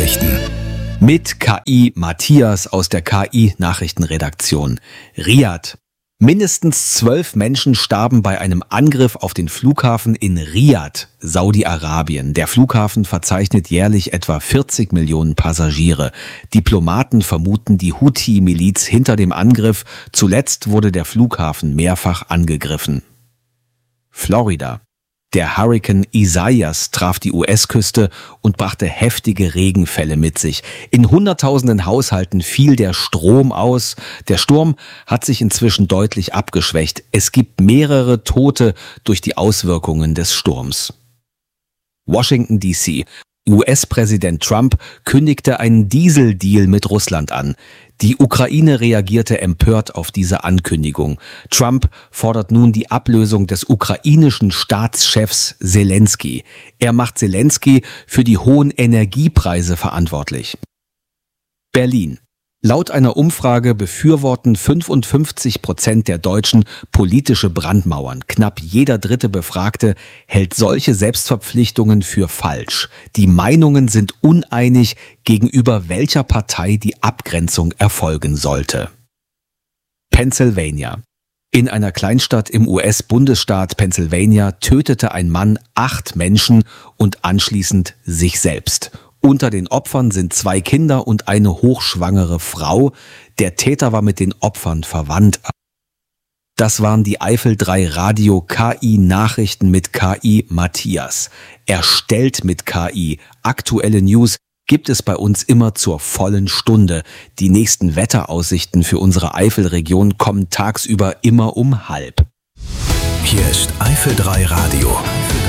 Nachrichten. Mit KI Matthias aus der KI-Nachrichtenredaktion. Riad. Mindestens 12 Menschen starben bei einem Angriff auf den Flughafen in Riad, Saudi-Arabien. Der Flughafen verzeichnet jährlich etwa 40 Millionen Passagiere. Diplomaten vermuten die Houthi-Miliz hinter dem Angriff. Zuletzt wurde der Flughafen mehrfach angegriffen. Florida. Der Hurrikan Isaias traf die US-Küste und brachte heftige Regenfälle mit sich. In Hunderttausenden Haushalten fiel der Strom aus. Der Sturm hat sich inzwischen deutlich abgeschwächt. Es gibt mehrere Tote durch die Auswirkungen des Sturms. Washington, D.C. US-Präsident Trump kündigte einen Dieseldeal mit Russland an. Die Ukraine reagierte empört auf diese Ankündigung. Trump fordert nun die Ablösung des ukrainischen Staatschefs Selenskyj. Er macht Selenskyj für die hohen Energiepreise verantwortlich. Berlin. Laut einer Umfrage befürworten 55% der Deutschen politische Brandmauern. Knapp jeder dritte Befragte hält solche Selbstverpflichtungen für falsch. Die Meinungen sind uneinig, gegenüber welcher Partei die Abgrenzung erfolgen sollte. Pennsylvania. In einer Kleinstadt im US-Bundesstaat Pennsylvania tötete ein Mann 8 Menschen und anschließend sich selbst. Unter den Opfern sind 2 Kinder und eine hochschwangere Frau. Der Täter war mit den Opfern verwandt. Das waren die Eifel 3 Radio KI Nachrichten mit KI Matthias. Erstellt mit KI. Aktuelle News gibt es bei uns immer zur vollen Stunde. Die nächsten Wetteraussichten für unsere Eifelregion kommen tagsüber immer um 12:30. Hier ist Eifel 3 Radio.